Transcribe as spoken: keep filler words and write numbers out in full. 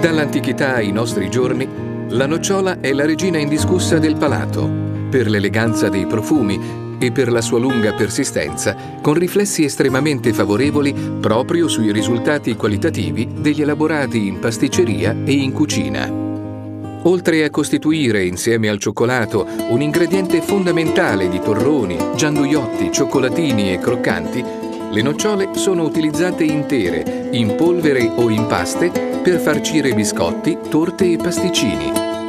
Dall'antichità ai nostri giorni, la nocciola è la regina indiscussa del palato, per l'eleganza dei profumi e per la sua lunga persistenza, con riflessi estremamente favorevoli proprio sui risultati qualitativi degli elaborati in pasticceria e in cucina. Oltre a costituire, insieme al cioccolato, un ingrediente fondamentale di torroni, gianduiotti, cioccolatini e croccanti, le nocciole sono utilizzate intere, in polvere o in paste, per farcire biscotti, torte e pasticcini.